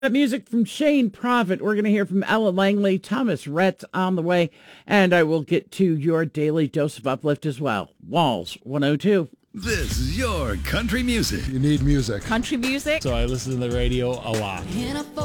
That music from Shane Prophet. We're going to hear from Ella Langley, Thomas Rhett on the way, and I will get to your daily dose of uplift as well. Walls 102. This is your country music. You need music. Country music. So I listen to the radio a lot.